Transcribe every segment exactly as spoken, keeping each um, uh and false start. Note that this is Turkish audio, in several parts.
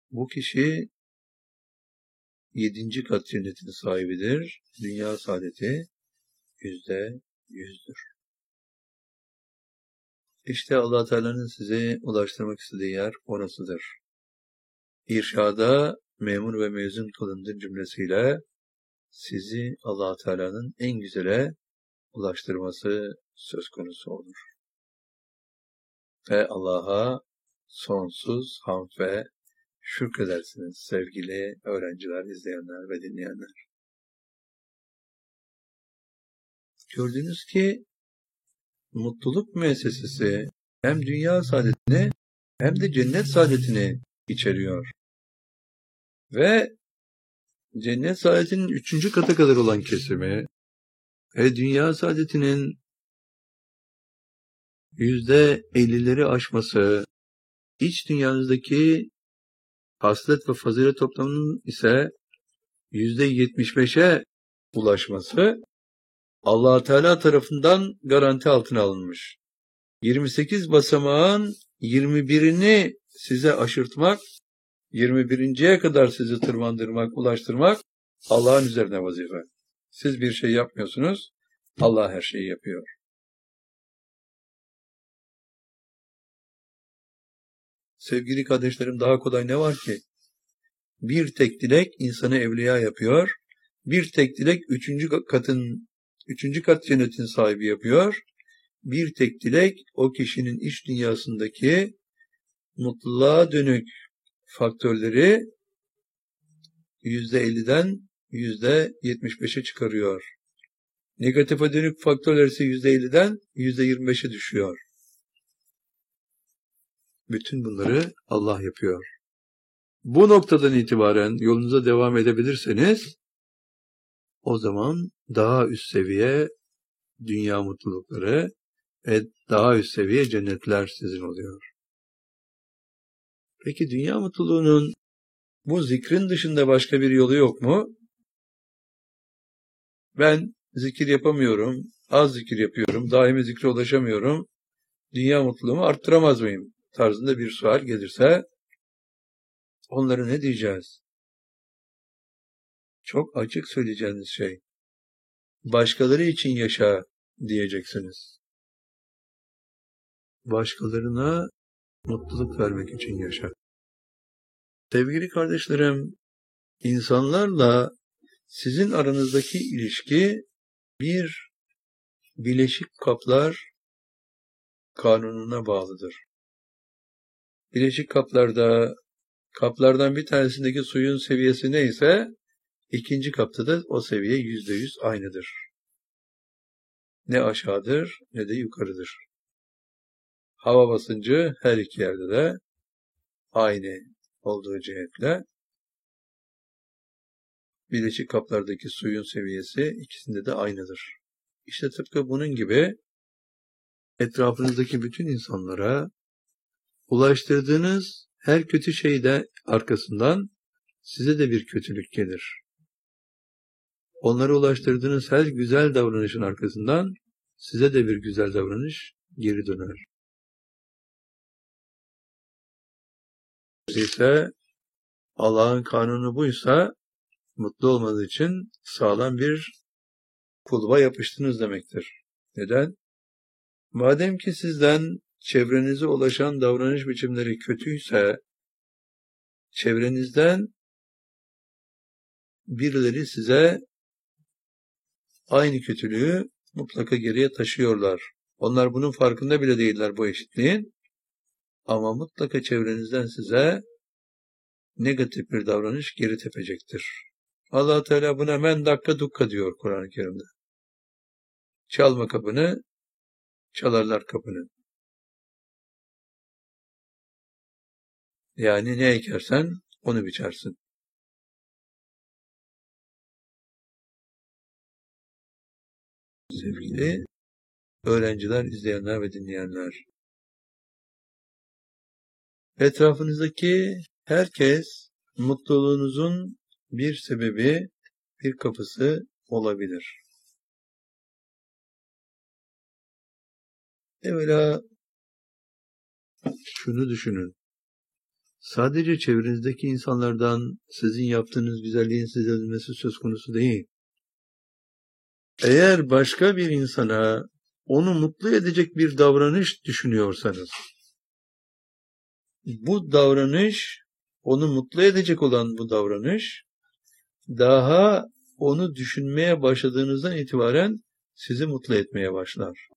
Bu kişi yedinci kat cennetin sahibidir. Dünya saadeti yüzde yüzdür. İşte Allah Teala'nın sizi ulaştırmak istediği yer orasıdır. İrşada memur ve mezun kılındı cümlesiyle sizi Allah Teala'nın en güzele ulaştırması söz konusu olur. Ve Allah'a sonsuz hamd ve şükredersiniz sevgili öğrenciler, izleyenler ve dinleyenler. Gördünüz ki mutluluk müessesesi hem dünya saadetini hem de cennet saadetini içeriyor. Ve cennet saadetinin üçüncü kata kadar olan kesimi ve dünya saadetinin yüzde ellileri aşması, iç dünyanızdaki haslet ve fazilet toplamının ise yüzde yetmiş beşe ulaşması Allah Teala tarafından garanti altına alınmış. yirmi sekiz basamağın yirmi birini size aşırtmak, yirmi birinciye kadar sizi tırmandırmak, ulaştırmak Allah'ın üzerine vazife. Siz bir şey yapmıyorsunuz, Allah her şeyi yapıyor. Sevgili kardeşlerim, daha kolay ne var ki? Bir tek dilek insanı evliya yapıyor, bir tek dilek üçüncü katın, üçüncü kat cennetin sahibi yapıyor, bir tek dilek o kişinin iç dünyasındaki mutluluğa dönük faktörleri yüzde elliden yüzde yetmiş beşe çıkarıyor. Negatife dönük faktörler ise yüzde elliden yüzde yirmi beşe düşüyor. Bütün bunları Allah yapıyor. Bu noktadan itibaren yolunuza devam edebilirseniz o zaman daha üst seviye dünya mutlulukları ve daha üst seviye cennetler sizin oluyor. Peki dünya mutluluğunun bu zikrin dışında başka bir yolu yok mu? Ben zikir yapamıyorum, az zikir yapıyorum, daimi zikre ulaşamıyorum, dünya mutluluğumu arttıramaz mıyım tarzında bir sual gelirse onlara ne diyeceğiz? Çok açık söyleyeceğiniz şey, başkaları için yaşa diyeceksiniz. Başkalarına mutluluk vermek için yaşa. Sevgili kardeşlerim, insanlarla sizin aranızdaki ilişki bir bileşik kaplar kanununa bağlıdır. Bileşik kaplarda, kaplardan bir tanesindeki suyun seviyesi neyse, ikinci kapta da o seviye yüzde yüz aynıdır. Ne aşağıdır ne de yukarıdır. Hava basıncı her iki yerde de aynı olduğu cihetle bileşik kaplardaki suyun seviyesi ikisinde de aynıdır. İşte tıpkı bunun gibi etrafınızdaki bütün insanlara ulaştırdığınız her kötü şeyde arkasından size de bir kötülük gelir. Onlara ulaştırdığınız her güzel davranışın arkasından size de bir güzel davranış geri döner. İşte Allah'ın kanunu buysa mutlu olmanız için sağlam bir kulba yapıştınız demektir. Neden? Madem ki sizden çevrenize ulaşan davranış biçimleri kötüyse, çevrenizden birileri size aynı kötülüğü mutlaka geriye taşıyorlar. Onlar bunun farkında bile değiller bu eşitliğin. Ama mutlaka çevrenizden size negatif bir davranış geri tepecektir. Allah Teala buna men dakika dukka diyor Kur'an-ı Kerim'de. Çalma kapını, çalarlar kapını. Yani ne ekersen onu biçersin. Sevgili öğrenciler, izleyenler ve dinleyenler, etrafınızdaki herkes mutluluğunuzun bir sebebi, bir kapısı olabilir. Evvela şunu düşünün. Sadece çevrenizdeki insanlardan sizin yaptığınız güzelliğin size edilmesi söz konusu değil. Eğer başka bir insana onu mutlu edecek bir davranış düşünüyorsanız, bu davranış, onu mutlu edecek olan bu davranış, daha onu düşünmeye başladığınızdan itibaren sizi mutlu etmeye başlar.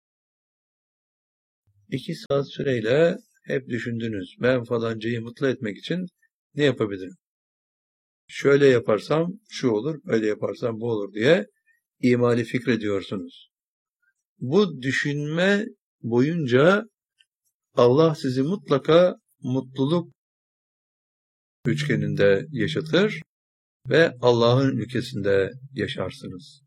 İki saat süreyle hep düşündünüz. Ben falancayı mutlu etmek için ne yapabilirim? Şöyle yaparsam şu olur, böyle yaparsam bu olur diye imali fikrediyorsunuz. Bu düşünme boyunca Allah sizi mutlaka mutluluk üçgeninde yaşatır ve Allah'ın ülkesinde yaşarsınız.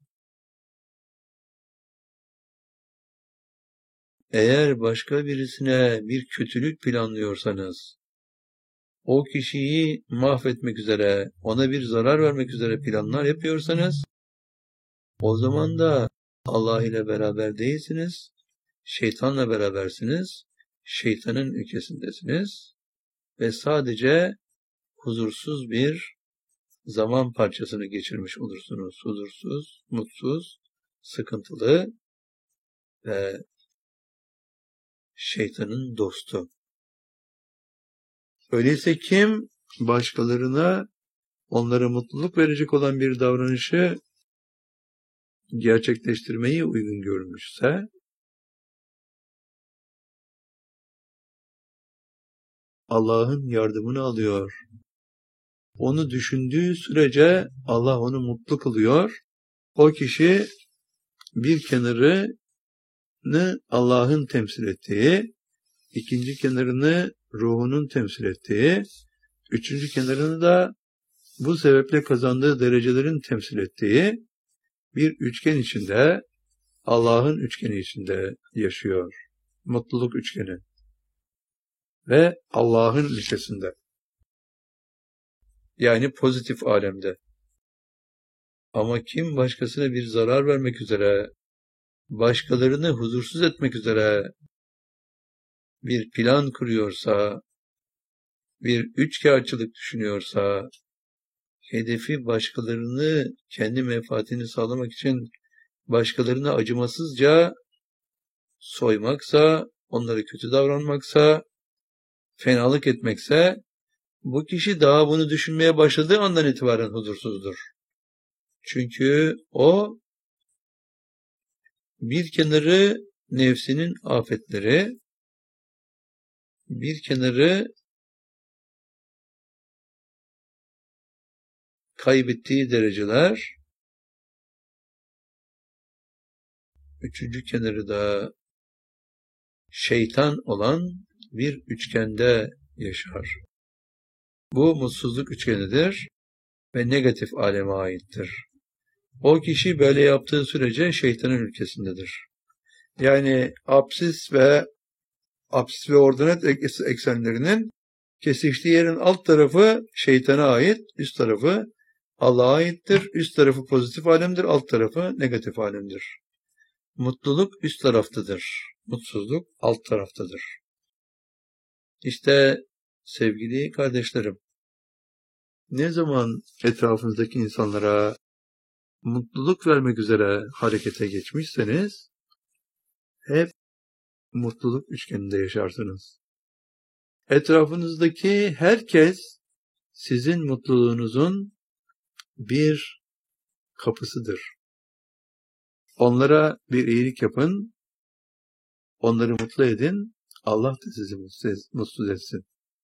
Eğer başka birisine bir kötülük planlıyorsanız, o kişiyi mahvetmek üzere, ona bir zarar vermek üzere planlar yapıyorsanız, o zaman da Allah ile beraber değilsiniz, şeytanla berabersiniz, şeytanın ülkesindesiniz ve sadece huzursuz bir zaman parçasını geçirmiş olursunuz. Huzursuz, mutsuz, sıkıntılı ve şeytanın dostu. Öyleyse kim başkalarına onlara mutluluk verecek olan bir davranışı gerçekleştirmeyi uygun görmüşse, Allah'ın yardımını alıyor. Onu düşündüğü sürece Allah onu mutlu kılıyor. O kişi bir kenarını Allah'ın temsil ettiği, ikinci kenarını ruhunun temsil ettiği, üçüncü kenarını da bu sebeple kazandığı derecelerin temsil ettiği bir üçgen içinde, Allah'ın üçgeni içinde yaşıyor. Mutluluk üçgeni. Ve Allah'ın ülkesinde. Yani pozitif alemde. Ama kim başkasına bir zarar vermek üzere, başkalarını huzursuz etmek üzere bir plan kuruyorsa, bir üçkağıtçılık düşünüyorsa, hedefi başkalarını, kendi menfaatini sağlamak için başkalarına acımasızca soymaksa, onlara kötü davranmaksa, fenalık etmekse, bu kişi daha bunu düşünmeye başladığı andan itibaren huzursuzdur. Çünkü o bir kenarı nefsinin afetleri, bir kenarı kaybettiği dereceler, üçüncü kenarı da şeytan olan bir üçgende yaşar. Bu mutsuzluk üçgenidir ve negatif aleme aittir. O kişi böyle yaptığı sürece şeytanın ülkesindedir. Yani apsis ve apsis ve ordinat eksenlerinin kesiştiği yerin alt tarafı şeytana ait, üst tarafı Allah'a aittir. Üst tarafı pozitif alemdir, alt tarafı negatif alemdir. Mutluluk üst taraftadır. Mutsuzluk alt taraftadır. İşte sevgili kardeşlerim, ne zaman etrafınızdaki insanlara mutluluk vermek üzere harekete geçmişseniz, hep mutluluk üçgeninde yaşarsınız. Etrafınızdaki herkes sizin mutluluğunuzun bir kapısıdır. Onlara bir iyilik yapın, onları mutlu edin, Allah da sizi mutsuz etsin.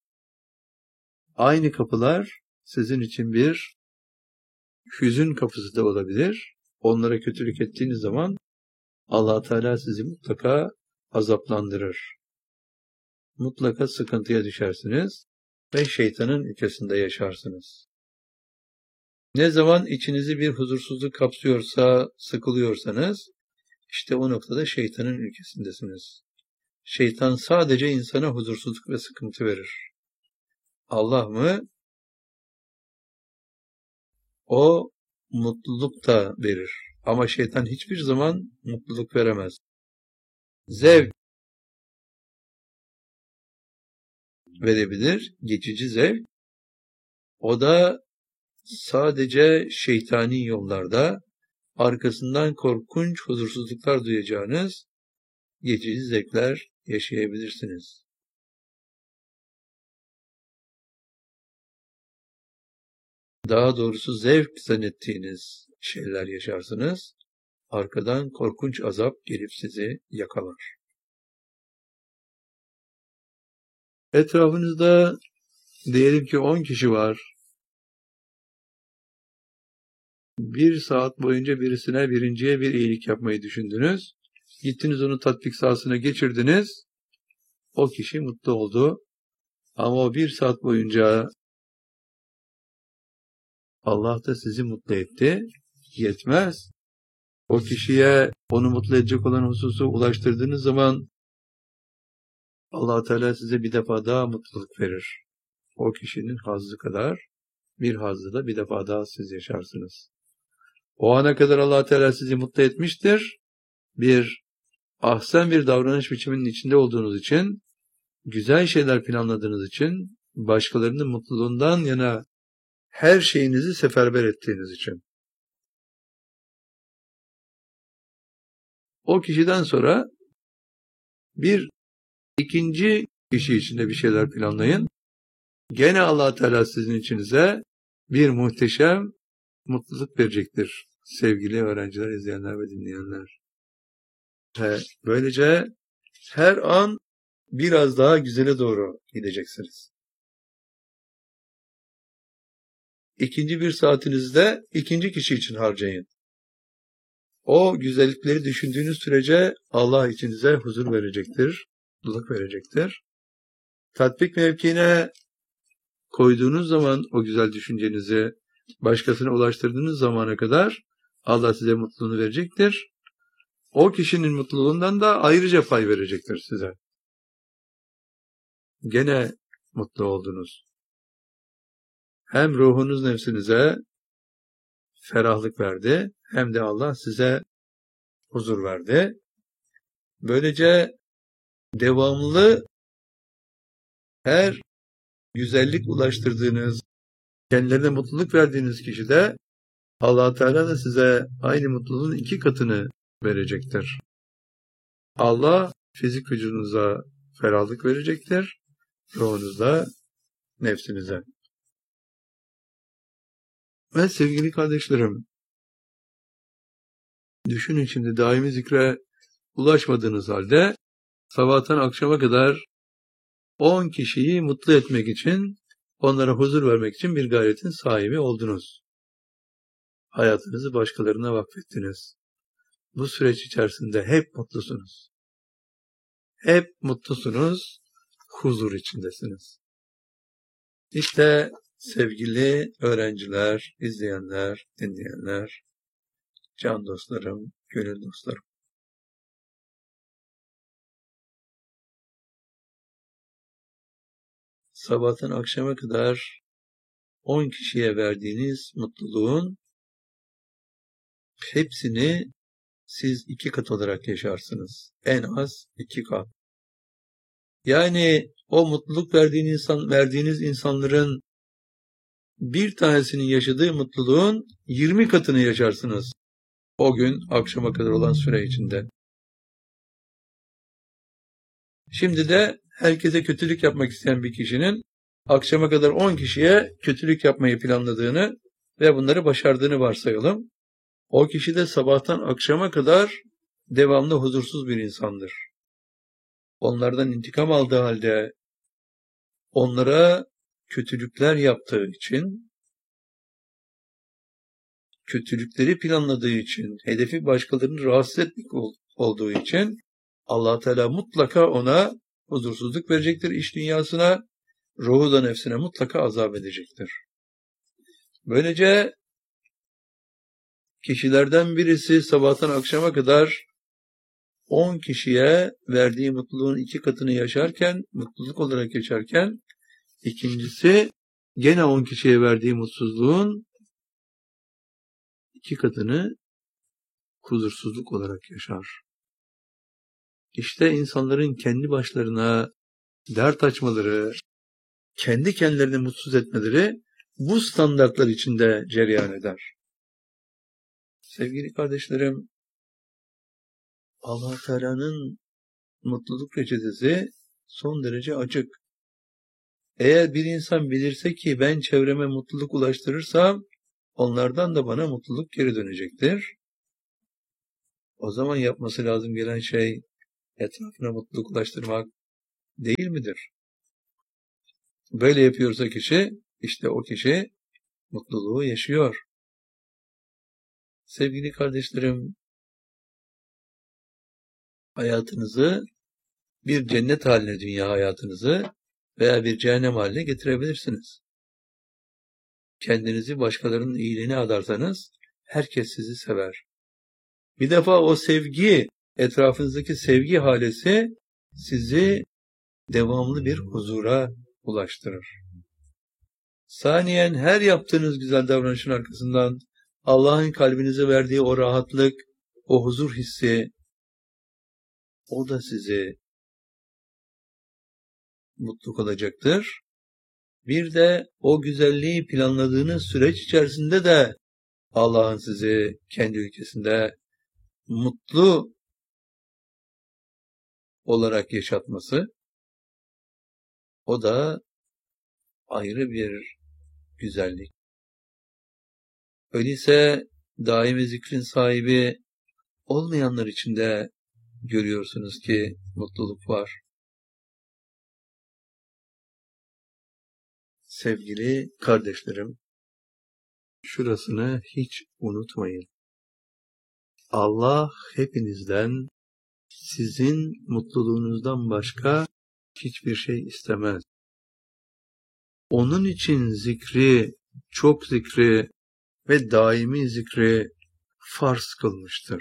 Aynı kapılar sizin için bir hüzün kapısı da olabilir. Onlara kötülük ettiğiniz zaman Allah Teala sizi mutlaka azaplandırır. Mutlaka sıkıntıya düşersiniz ve şeytanın ülkesinde yaşarsınız. Ne zaman içinizi bir huzursuzluk kapsıyorsa, sıkılıyorsanız, işte o noktada şeytanın ülkesindesiniz. Şeytan sadece insana huzursuzluk ve sıkıntı verir. Allah mı? O mutluluk da verir. Ama şeytan hiçbir zaman mutluluk veremez. Zevk verebilir, geçici zevk. O da sadece şeytani yollarda arkasından korkunç huzursuzluklar duyacağınız geçici zevkler yaşayabilirsiniz. Daha doğrusu zevk zannettiğiniz şeyler yaşarsınız. Arkadan korkunç azap gelip sizi yakalar. Etrafınızda diyelim ki on kişi var. Bir saat boyunca birisine, birinciye bir iyilik yapmayı düşündünüz. Gittiniz onu tatbik sahasına geçirdiniz. O kişi mutlu oldu. Ama o bir saat boyunca Allah da sizi mutlu etti. Yetmez. O kişiye onu mutlu edecek olan hususu ulaştırdığınız zaman Allah Teala size bir defa daha mutluluk verir. O kişinin hazzı kadar bir hazzı da bir defa daha siz yaşarsınız. O ana kadar Allah Teala sizi mutlu etmiştir. Bir ahsen bir davranış biçiminin içinde olduğunuz için, güzel şeyler planladığınız için, başkalarının mutluluğundan yana her şeyinizi seferber ettiğiniz için. O kişiden sonra bir ikinci kişi içinde bir şeyler planlayın. Gene Allah Teala sizin içinize bir muhteşem mutluluk verecektir sevgili öğrenciler, izleyenler ve dinleyenler. Ve böylece her an biraz daha güzele doğru gideceksiniz. İkinci bir saatinizde ikinci kişi için harcayın. O güzellikleri düşündüğünüz sürece Allah içinize huzur verecektir, mutluluk verecektir. Tatbik mevkiine koyduğunuz zaman o güzel düşüncenizi başkasına ulaştırdığınız zamana kadar Allah size mutluluğunu verecektir. O kişinin mutluluğundan da ayrıca pay verecektir size. Gene mutlu oldunuz. Hem ruhunuz nefsinize ferahlık verdi, hem de Allah size huzur verdi. Böylece devamlı her güzellik ulaştırdığınız, kendilerine mutluluk verdiğiniz kişi de Allah Teala da size aynı mutluluğun iki katını verecektir. Allah fizik vücudunuza ferahlık verecektir, ruhunuzda, nefsinize. Ve sevgili kardeşlerim, düşünün şimdi daimi zikre ulaşmadığınız halde sabahtan akşama kadar on kişiyi mutlu etmek için, onlara huzur vermek için bir gayretin sahibi oldunuz. Hayatınızı başkalarına vakfettiniz. Bu süreç içerisinde hep mutlusunuz. Hep mutlusunuz, huzur içindesiniz. İşte sevgili öğrenciler, izleyenler, dinleyenler, can dostlarım, gönül dostlarım. Sabahtan akşama kadar on kişiye verdiğiniz mutluluğun hepsini siz iki kat olarak yaşarsınız. En az iki kat. Yani o mutluluk verdiğiniz, insan, verdiğiniz insanların bir tanesinin yaşadığı mutluluğun yirmi katını yaşarsınız. O gün akşama kadar olan süre içinde. Şimdi de herkese kötülük yapmak isteyen bir kişinin akşama kadar on kişiye kötülük yapmayı planladığını ve bunları başardığını varsayalım. O kişi de sabahtan akşama kadar devamlı huzursuz bir insandır. Onlardan intikam aldığı halde onlara kötülükler yaptığı için, kötülükleri planladığı için, hedefi başkalarını rahatsız etmek olduğu için Allah Teala mutlaka ona huzursuzluk verecektir iç dünyasına, ruhu da nefsine mutlaka azap edecektir. Böylece kişilerden birisi sabahtan akşama kadar on kişiye verdiği mutluluğun iki katını yaşarken, mutluluk olarak yaşarken, ikincisi gene on kişiye verdiği mutsuzluğun iki katını huzursuzluk olarak yaşar. İşte insanların kendi başlarına dert açmaları, kendi kendilerini mutsuz etmeleri bu standartlar içinde cereyan eder. Sevgili kardeşlerim, Allah Teala'nın mutluluk reçetesi son derece açık. Eğer bir insan bilirse ki ben çevreme mutluluk ulaştırırsam onlardan da bana mutluluk geri dönecektir. O zaman yapması lazım gelen şey etrafına mutluluk ulaştırmak değil midir? Böyle yapıyorsa kişi, işte o kişi mutluluğu yaşıyor. Sevgili kardeşlerim, hayatınızı bir cennet haline, dünya hayatınızı veya bir cehennem haline getirebilirsiniz. Kendinizi başkalarının iyiliğine adarsanız herkes sizi sever. Bir defa o sevgi, etrafınızdaki sevgi halesi sizi devamlı bir huzura ulaştırır. Saniyen her yaptığınız güzel davranışın arkasından Allah'ın kalbinize verdiği o rahatlık, o huzur hissi, o da sizi mutlu kılacaktır. Bir de o güzelliği planladığınız süreç içerisinde de Allah'ın sizi kendi ülkesinde mutlu olarak yaşatması, o da ayrı bir güzellik. Öyleyse daimi zikrin sahibi olmayanlar için de görüyorsunuz ki mutluluk var. Sevgili kardeşlerim, şurasını hiç unutmayın. Allah hepinizden sizin mutluluğunuzdan başka hiçbir şey istemez. Onun için zikri, çok zikri ve daimi zikri farz kılmıştır.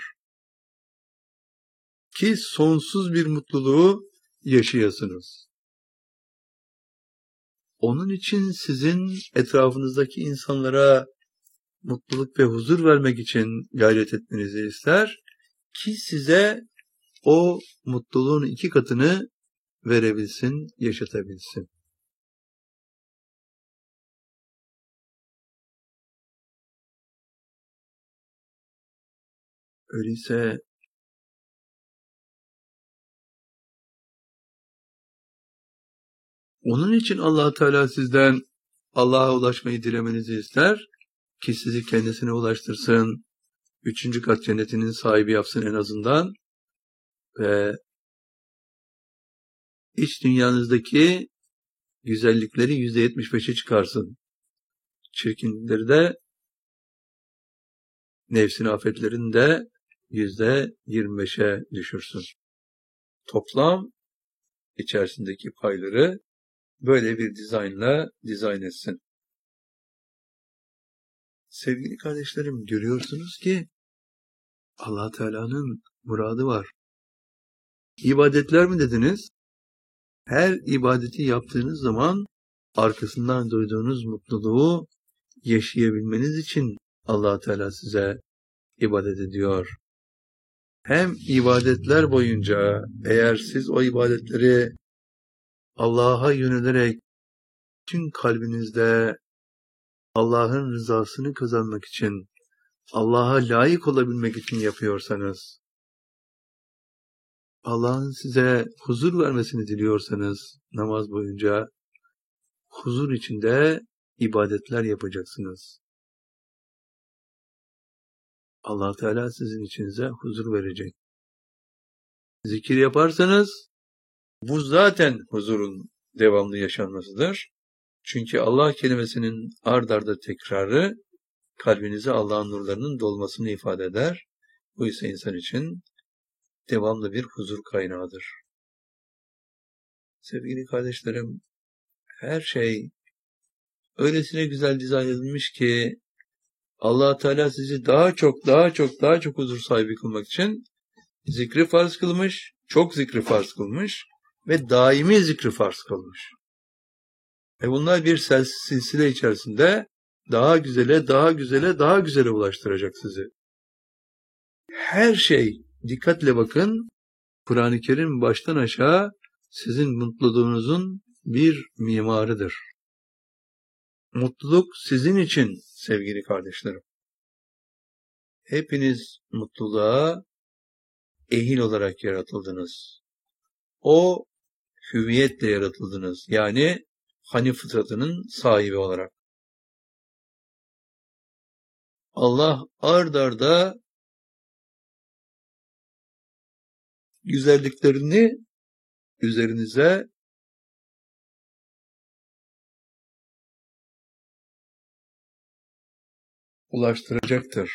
Ki sonsuz bir mutluluğu yaşayasınız. Onun için sizin etrafınızdaki insanlara mutluluk ve huzur vermek için gayret etmenizi ister ki size o mutluluğun iki katını verebilsin, yaşatabilsin. Öyleyse onun için Allah Teala sizden Allah'a ulaşmayı dilemenizi ister ki sizi kendisine ulaştırsın, üçüncü kat cennetinin sahibi yapsın en azından ve iç dünyanızdaki güzellikleri yüzde yetmiş beşe çıkarsın. Çirkinlikleri de, nefsin afetlerini de yüzde yirmi beşe düşürsün. Toplam içerisindeki payları böyle bir dizaynla dizayn etsin. Sevgili kardeşlerim, görüyorsunuz ki Allah Teala'nın muradı var. İbadetler mi dediniz? Her ibadeti yaptığınız zaman arkasından duyduğunuz mutluluğu yaşayabilmeniz için Allah Teala size ibadet ediyor. Hem ibadetler boyunca eğer siz o ibadetleri Allah'a yönelerek tüm kalbinizde Allah'ın rızasını kazanmak için, Allah'a layık olabilmek için yapıyorsanız, Allah'ın size huzur vermesini diliyorsanız namaz boyunca huzur içinde ibadetler yapacaksınız. Allah Teala sizin içinize huzur verecek. Zikir yaparsanız bu zaten huzurun devamlı yaşanmasıdır. Çünkü Allah kelimesinin ard arda tekrarı kalbinize Allah'ın nurlarının dolmasını ifade eder. Bu ise insan için devamlı bir huzur kaynağıdır. Sevgili kardeşlerim, her şey öylesine güzel dizayn edilmiş ki Allah Teala sizi daha çok, daha çok, daha çok huzur sahibi kılmak için zikri farz kılmış, çok zikri farz kılmış ve daimi zikri farz kılmış. E bunlar bir silsile içerisinde daha güzele, daha güzele, daha güzele ulaştıracak sizi. Her şey, dikkatle bakın, Kur'an-ı Kerim baştan aşağı sizin mutluluğunuzun bir mimarıdır. Mutluluk sizin için sevgili kardeşlerim. Hepiniz mutluluğa ehil olarak yaratıldınız. O hüviyetle yaratıldınız. Yani hani fıtratının sahibi olarak. Allah ard arda güzelliklerini üzerinize ulaştıracaktır.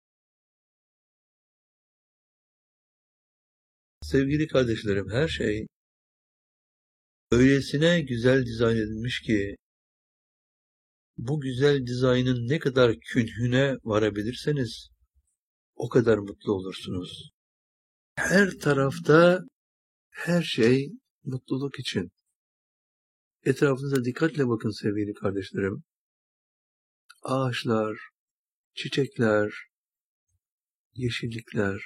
Sevgili kardeşlerim, her şey öylesine güzel dizayn edilmiş ki bu güzel dizaynın ne kadar künhüne varabilirseniz o kadar mutlu olursunuz. Her tarafta her şey mutluluk için. Etrafınıza dikkatle bakın sevgili kardeşlerim. Ağaçlar, çiçekler, yeşillikler,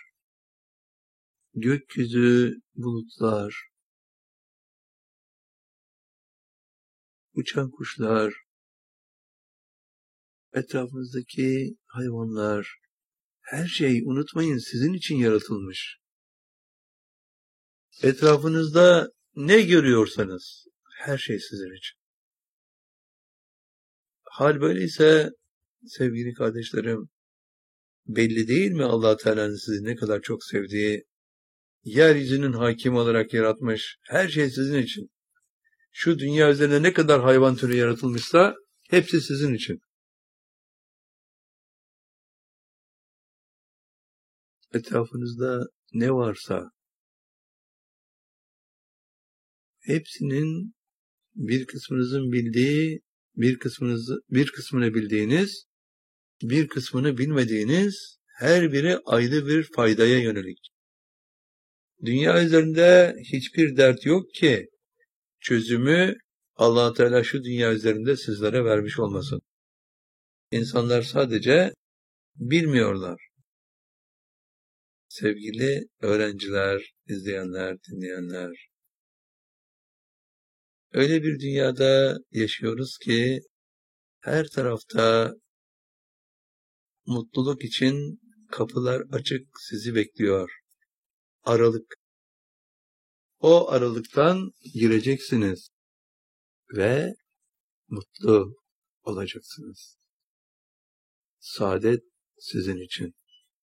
gökyüzü, bulutlar, uçan kuşlar, etrafınızdaki hayvanlar, her şey unutmayın sizin için yaratılmış. Etrafınızda ne görüyorsanız her şey sizin için. Hal böyleyse sevgili kardeşlerim, belli değil mi Allah Teala'nın sizi ne kadar çok sevdiği, yeryüzünün hakimi olarak yaratmış, her şey sizin için. Şu dünya üzerinde ne kadar hayvan türü yaratılmışsa hepsi sizin için. Etrafınızda ne varsa hepsinin bir kısmınızın bildiği, bir kısmınızı, bir kısmını bildiğiniz, bir kısmını bilmediğiniz, her biri ayrı bir faydaya yönelik. Dünya üzerinde hiçbir dert yok ki çözümü Allah Teala şu dünya üzerinde sizlere vermiş olmasın. İnsanlar sadece bilmiyorlar. Sevgili öğrenciler, izleyenler, dinleyenler, öyle bir dünyada yaşıyoruz ki her tarafta mutluluk için kapılar açık sizi bekliyor. Aralık. O aralıktan gireceksiniz ve mutlu olacaksınız. Saadet sizin için.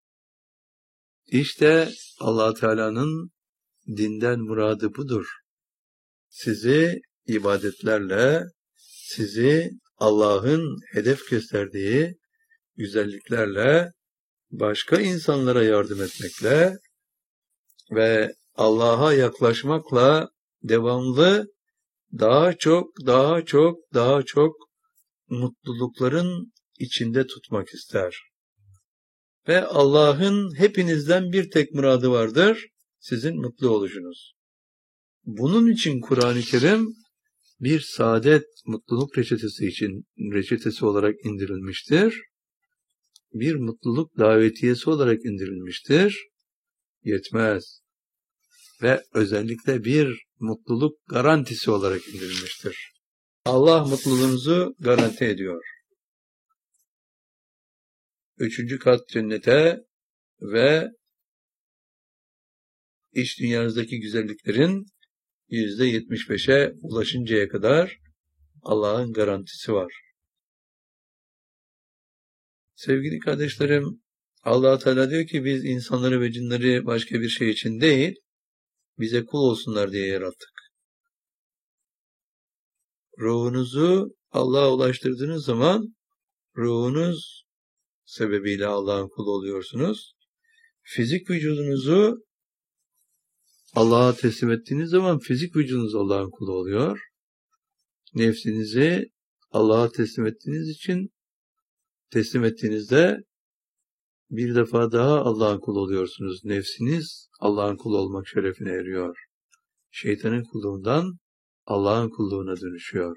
İşte Allah Teala'nın dinden muradı budur. Sizi ibadetlerle, sizi Allah'ın hedef gösterdiği güzelliklerle, başka insanlara yardım etmekle ve Allah'a yaklaşmakla devamlı daha çok, daha çok, daha çok mutlulukların içinde tutmak ister. Ve Allah'ın hepinizden bir tek muradı vardır, sizin mutlu oluşunuz. Bunun için Kur'an-ı Kerim bir saadet, mutluluk reçetesi için reçetesi olarak indirilmiştir. Bir mutluluk davetiyesi olarak indirilmiştir. Yetmez. Ve özellikle bir mutluluk garantisi olarak indirilmiştir. Allah mutluluğunuzu garanti ediyor. Üçüncü kat cennete ve iç dünyanızdaki güzelliklerin yüzde yetmiş beşe ulaşıncaya kadar Allah'ın garantisi var. Sevgili kardeşlerim, Allah Teala diyor ki biz insanları ve cinleri başka bir şey için değil, bize kul olsunlar diye yarattık. Ruhunuzu Allah'a ulaştırdığınız zaman ruhunuz sebebiyle Allah'ın kulu oluyorsunuz. Fizik vücudunuzu Allah'a teslim ettiğiniz zaman fizik vücudunuz Allah'ın kulu oluyor. Nefsinizi Allah'a teslim ettiğiniz için teslim ettiğinizde bir defa daha Allah'ın kulu oluyorsunuz. Nefsiniz Allah'ın kulu olmak şerefine eriyor. Şeytanın kulluğundan Allah'ın kulluğuna dönüşüyor.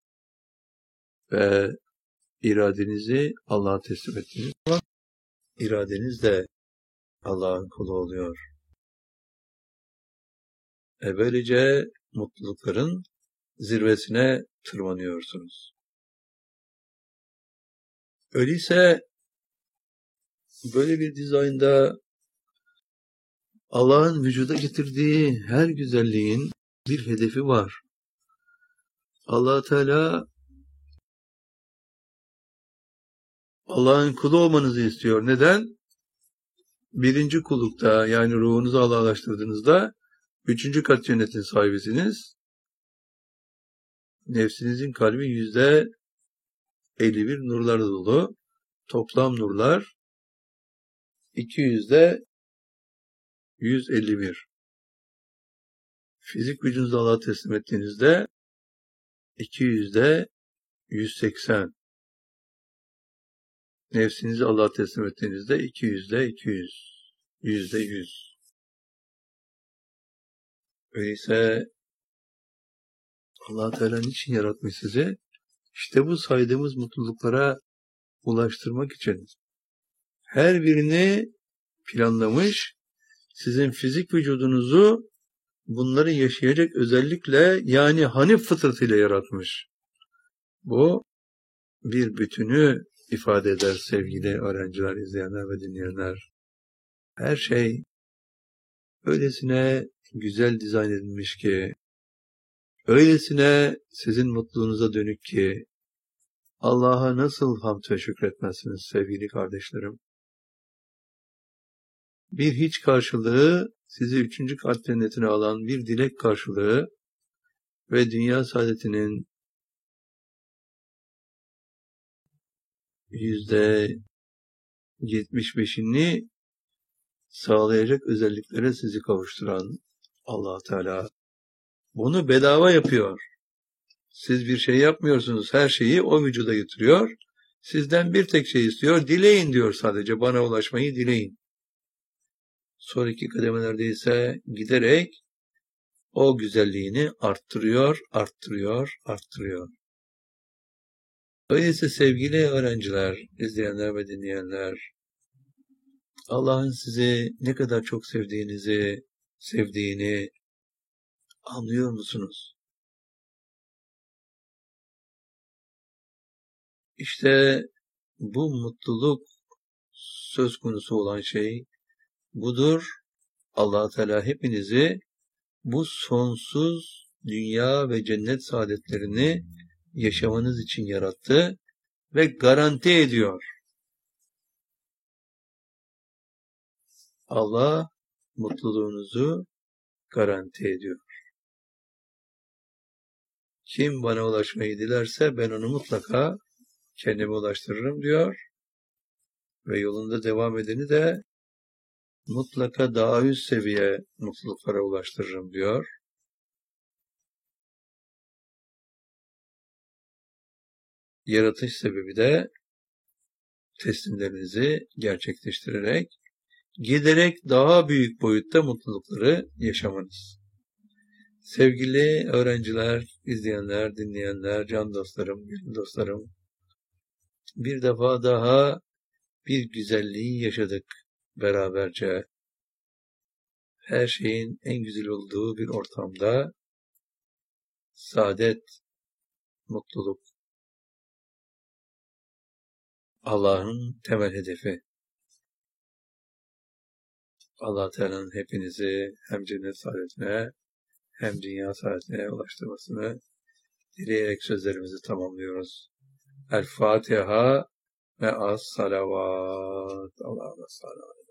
Ve iradenizi Allah'a teslim ettiğiniz zaman iradeniz de Allah'ın kulu oluyor. E böylece mutlulukların zirvesine tırmanıyorsunuz. Öyleyse böyle bir dizaynda Allah'ın vücuda getirdiği her güzelliğin bir hedefi var. Allah Teala Allah'ın kulu olmanızı istiyor. Neden? Birinci kullukta, yani ruhunuzu Allah'laştırdığınızda üçüncü kat cennetin sahibisiniz. Nefsinizin kalbi yüzde elli bir nurlarla dolu. Toplam nurlar iki yüzde yüz elli bir. Fizik gücünüzü Allah'a teslim ettiğinizde iki yüzde yüz seksen. Nefsinizi Allah'a teslim ettiğinizde iki yüzde iki yüz. Yüzde yüz. Öyleyse Allah Teala niçin yaratmış sizi? İşte bu saydığımız mutluluklara ulaştırmak için. Her birini planlamış, sizin fizik vücudunuzu bunları yaşayacak özellikle, yani hanif fıtratıyla yaratmış. Bu bir bütünü ifade eder sevgili öğrenciler, izleyenler ve dinleyenler. Her şey öylesine güzel dizayn edilmiş ki, öylesine sizin mutluluğunuza dönük ki, Allah'a nasıl hamd ve şükretmezsiniz sevgili kardeşlerim? Bir hiç karşılığı, sizi üçüncü kat cennetine alan bir dilek karşılığı ve dünya saadetinin yüzde yetmiş beşini sağlayacak özelliklere sizi kavuşturan Allah Teala bunu bedava yapıyor. Siz bir şey yapmıyorsunuz. Her şeyi o vücuda getiriyor. Sizden bir tek şey istiyor. Dileyin diyor sadece. Bana ulaşmayı dileyin. Sonraki kademelerde ise giderek o güzelliğini arttırıyor, arttırıyor, arttırıyor. Öyleyse sevgili öğrenciler, izleyenler ve dinleyenler, Allah'ın sizi ne kadar çok sevdiğinizi, sevdiğini anlıyor musunuz? İşte bu mutluluk söz konusu olan şey budur. Allah Teala hepinizi bu sonsuz dünya ve cennet saadetlerini yaşamanız için yarattı ve garanti ediyor. Allah mutluluğunuzu garanti ediyor. Kim bana ulaşmayı dilerse ben onu mutlaka kendime ulaştırırım diyor. Ve yolunda devam edeni de mutlaka daha üst seviye mutluluklara ulaştırırım diyor. Yaratış sebebi de teslimlerinizi gerçekleştirerek giderek daha büyük boyutta mutlulukları yaşamanız. Sevgili öğrenciler, izleyenler, dinleyenler, can dostlarım, gönül dostlarım, bir defa daha bir güzelliği yaşadık beraberce. Her şeyin en güzel olduğu bir ortamda saadet, mutluluk, Allah'ın temel hedefi. Allah Teala'nın hepinizi hem cennet saadetine hem dünya saadetine ulaştırmasını dileyerek sözlerimizi tamamlıyoruz. El Fatiha ve as salavat. Allah'a emanet.